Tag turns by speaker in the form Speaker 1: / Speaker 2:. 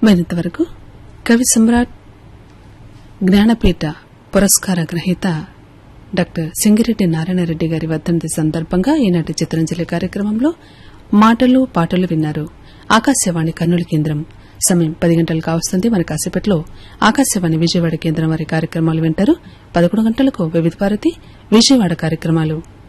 Speaker 1: మరింతవరకు కవి సమ్రాట్ జ్ఞానపీఠ పురస్కార గ్రహీత డాక్టర్ సింగిరెడ్డి నారాయణరెడ్డి గారి వర్ధంతి సందర్భంగా ఈనాటి చిత్రంజలి కార్యక్రమంలో మాటలు పాటలు విన్నారు. ఆకాశవాణి కర్నూలు కేంద్రం సమయం 10 గంటలు కావస్తుంది. మన కాసేపట్లో ఆకాశవాణి విజయవాడ కేంద్రం వారి కార్యక్రమాలు వింటారు. 11 గంటలకు వివిధ భారతి విజయవాడ కార్యక్రమాలు